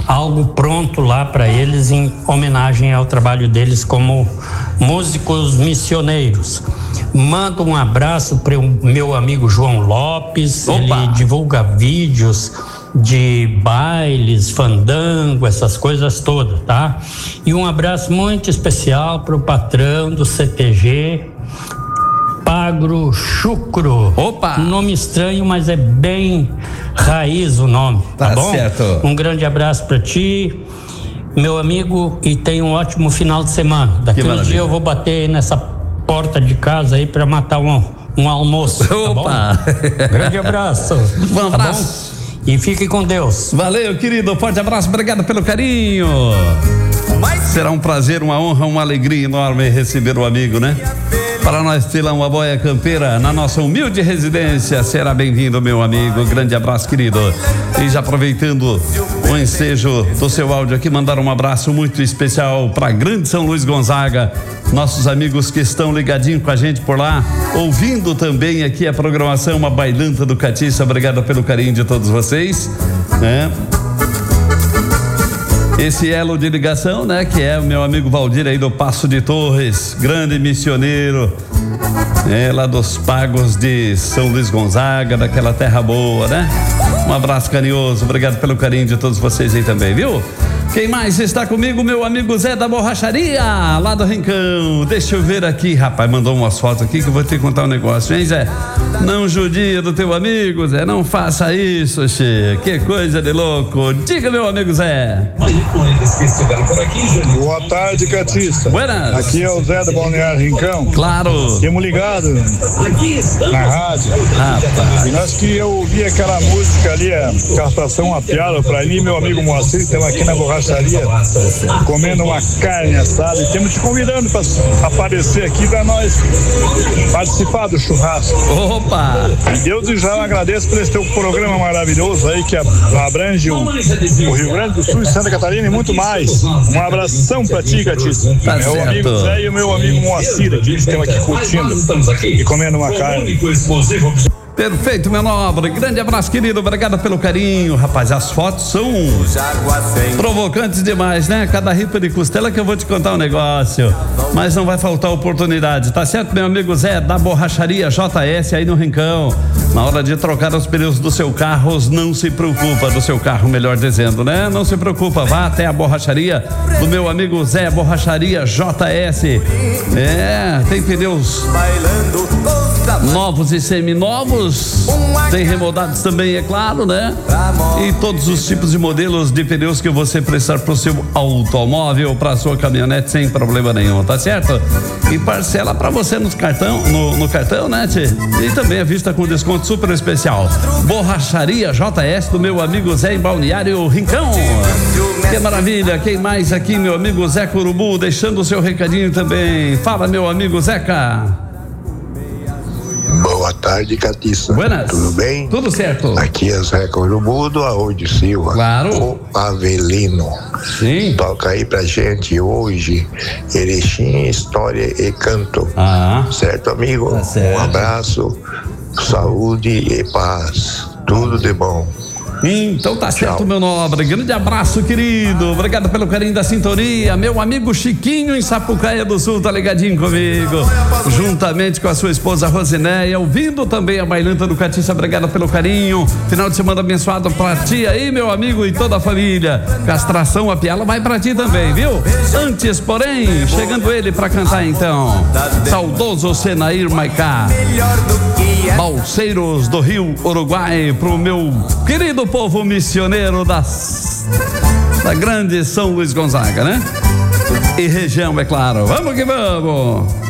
algo pronto lá para eles em homenagem ao trabalho deles como músicos missioneiros. Mando um abraço para o meu amigo João Lopes. Opa. Ele divulga vídeos de bailes, fandango, essas coisas todas, tá? E um abraço muito especial para o patrão do CTG, Pagro Chucro. Opa! Nome estranho, mas é bem raiz o nome, tá bom? Certo. Um grande abraço para ti, meu amigo, e tenha um ótimo final de semana. Daqui um dia eu vou bater nessa porta de casa aí para matar um almoço, tá bom? Opa! Grande abraço. Um abraço. Tá bom? E fique com Deus. Valeu, querido. Forte abraço. Obrigado pelo carinho. Será um prazer, uma honra, uma alegria enorme receber o amigo, né? Para nós ter lá uma boia campeira na nossa humilde residência. Será bem-vindo, meu amigo. Grande abraço, querido. E já aproveitando o ensejo do seu áudio aqui, mandar um abraço muito especial para Grande São Luís Gonzaga, nossos amigos que estão ligadinhos com a gente por lá, ouvindo também aqui a programação, uma bailanta do Catiça. Obrigado pelo carinho de todos vocês, né? Esse elo de ligação, né, que é o meu amigo Valdir aí do Passo de Torres, grande missioneiro, lá dos Pagos de São Luís Gonzaga, daquela terra boa, né? Um abraço carinhoso, obrigado pelo carinho de todos vocês aí também, viu? Quem mais está comigo? Meu amigo Zé da Borracharia, lá do Rincão. Deixa eu ver aqui, rapaz, mandou umas fotos aqui que eu vou ter que contar um negócio, hein, Zé? Não judia do teu amigo, Zé, não faça isso, che. Que coisa de louco. Diga, meu amigo Zé. Boa tarde, Catiça. Buenas. Aqui é o Zé do Balneário Rincão. Claro. Temos ligado na rádio. Rapaz. E nós que eu ouvi aquela música ali, a Castração a Piada, pra mim, meu amigo Moacir, estamos aqui na borracharia, comendo uma carne assada, e temos te convidando para aparecer aqui para nós participar do churrasco. Opa! E Deus já agradeço por esse teu programa maravilhoso aí que abrange o Rio Grande do Sul, Santa Catarina e muito mais. Um abração pra ti, Catiça. Tá meu certo. amigo Zé e o meu amigo Moacir aqui, que estão aqui curtindo e comendo uma carne. Perfeito, meu nobre. Grande abraço, querido. Obrigado pelo carinho. Rapaz, as fotos são provocantes demais, né? Cada ripa de costela que eu vou te contar um negócio. Mas não vai faltar oportunidade, tá certo, meu amigo Zé, da Borracharia JS aí no Rincão. Na hora de trocar os pneus do seu carro, não se preocupa, do seu carro, melhor dizendo, né? Não se preocupa, vá até a borracharia do meu amigo Zé, Borracharia JS. Tem pneus novos e seminovos, tem remodados também, é claro, né? E todos os tipos de modelos de pneus que você precisar para o seu automóvel, para a sua caminhonete, sem problema nenhum, tá certo? E parcela para você no cartão, né, tchê? E também à vista com desconto super especial. Borracharia JS do meu amigo Zé em Balneário Rincão. Que maravilha! Quem mais aqui, meu amigo Zé Curubu, deixando o seu recadinho também. Fala, meu amigo Zeca. Boa tarde, Catiça. Buenas. Tudo bem? Tudo certo. Aqui é Zé Curubu do Arroio Silva. Claro. O Avelino. Sim. Toca aí pra gente hoje Erechim, História e Canto. Certo, amigo? Tá certo. Um abraço, saúde e paz. Tudo de bom. Então tá certo, meu nobre. Grande abraço, querido. Obrigado pelo carinho da sintonia. Meu amigo Chiquinho em Sapucaia do Sul tá ligadinho comigo, juntamente com a sua esposa Rosinéia, ouvindo também a bailanta do Catiça. Obrigado pelo carinho. Final de semana abençoado pra ti aí, meu amigo, e toda a família. Castração a Piala vai pra ti também, viu? Antes, porém, chegando ele pra cantar então, saudoso Senair Maicá, Balseiros do Rio Uruguai, pro meu querido povo missioneiro da grande São Luís Gonzaga, né? E região, é claro. Vamos que vamos!